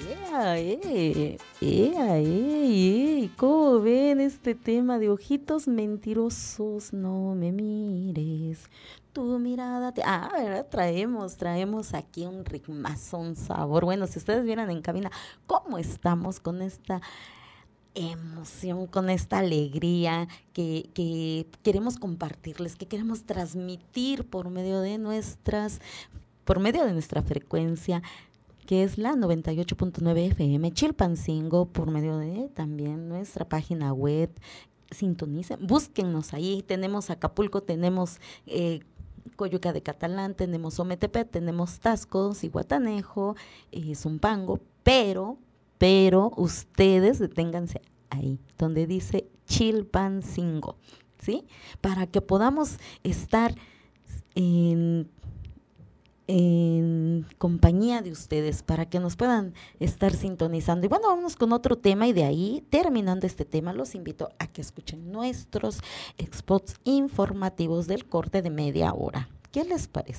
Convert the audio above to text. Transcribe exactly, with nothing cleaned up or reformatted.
Ea, eh, ea, eh, eh, ¿cómo ven este tema de ojitos mentirosos? No me mires, tu mirada te... Ah, ¿verdad? Traemos, traemos aquí un ritmazo, un sabor. Bueno, si ustedes vieran en cabina cómo estamos con esta emoción, con esta alegría que, que queremos compartirles, que queremos transmitir por medio de nuestras, por medio de nuestra frecuencia, que es la noventa y ocho punto nueve F M Chilpancingo, por medio de también nuestra página web. Sintonicen, búsquennos ahí. Tenemos Acapulco, tenemos eh, Coyuca de Catalán, tenemos Ometepe, tenemos Tasco, Zihuatanejo, eh, Zumpango, pero, pero ustedes deténganse ahí, donde dice Chilpancingo, ¿sí? Para que podamos estar en en compañía de ustedes para que nos puedan estar sintonizando. Y bueno, vamos con otro tema y de ahí, terminando este tema, los invito a que escuchen nuestros spots informativos del corte de media hora. ¿Qué les parece?